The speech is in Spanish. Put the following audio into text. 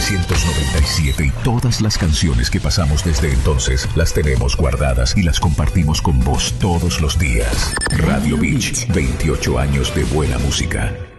1997 y todas las canciones que pasamos desde entonces las tenemos guardadas y las compartimos con vos todos los días. Radio Beach, 28 años de buena música.